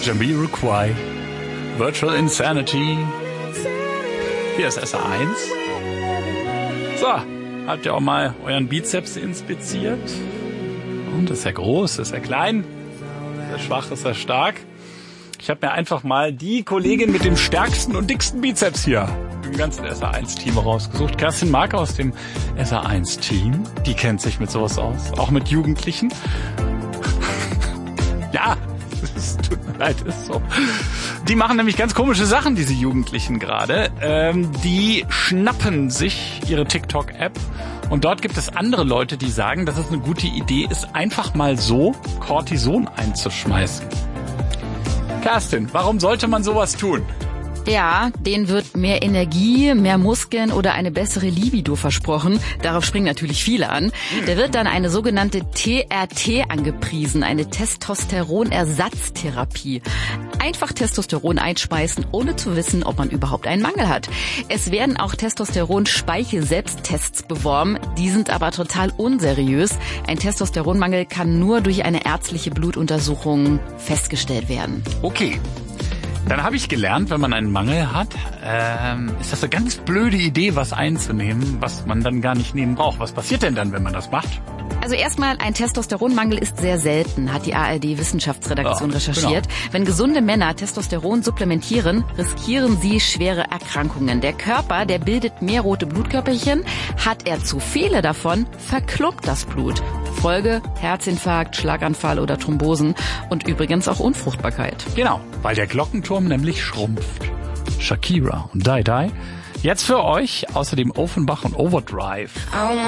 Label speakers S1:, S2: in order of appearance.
S1: Jamiroquai, Virtual Insanity. Hier ist SR1. So, habt ihr auch mal euren Bizeps inspiziert? Und ist er groß, ist er klein, ist er schwach, ist er stark? Ich habe mir einfach mal die Kollegin mit dem stärksten und dicksten Bizeps hier im ganzen SR1-Team rausgesucht. Kerstin Mark aus dem SR1-Team. Die kennt sich mit sowas aus. Auch mit Jugendlichen. Ja, es tut mir leid, ist so. Die machen nämlich ganz komische Sachen, diese Jugendlichen gerade. Die schnappen sich ihre TikTok-App und dort gibt es andere Leute, die sagen, dass es eine gute Idee ist, einfach mal so Cortison einzuschmeißen. Kerstin, warum sollte man sowas tun?
S2: Ja, denen wird mehr Energie, mehr Muskeln oder eine bessere Libido versprochen. Darauf springen natürlich viele an. Da wird dann eine sogenannte TRT angepriesen, eine Testosteronersatztherapie. Einfach Testosteron einspeisen, ohne zu wissen, ob man überhaupt einen Mangel hat. Es werden auch Testosteron-Speichel-Selbsttests beworben. Die sind aber total unseriös. Ein Testosteronmangel kann nur durch eine ärztliche Blutuntersuchung festgestellt werden.
S1: Okay. Dann habe ich gelernt, wenn man einen Mangel hat, ist das eine ganz blöde Idee, was einzunehmen, was man dann gar nicht nehmen braucht. Was passiert denn dann, wenn man das macht?
S2: Also erstmal, ein Testosteronmangel ist sehr selten, hat die ARD-Wissenschaftsredaktion recherchiert. Genau. Wenn gesunde Männer Testosteron supplementieren, riskieren sie schwere Erkrankungen. Der Körper, der bildet mehr rote Blutkörperchen. Hat er zu viele davon, verklumpt das Blut. Folge Herzinfarkt, Schlaganfall oder Thrombosen und übrigens auch Unfruchtbarkeit.
S1: Genau, weil der Glockenturm nämlich schrumpft. Shakira und Die Die. Jetzt für euch außerdem Offenbach und Overdrive.